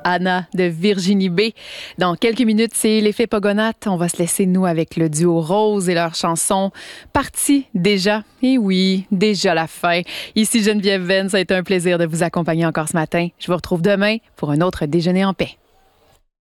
Anna de Virginie B. Dans quelques minutes, c'est l'effet Pogonates. On va se laisser, nous, avec le duo Rose et leur chanson « Parti déjà ». Et oui, déjà la fin. Ici Geneviève Venn, ça a été un plaisir de vous accompagner encore ce matin. Je vous retrouve demain pour un autre Déjeuner en paix.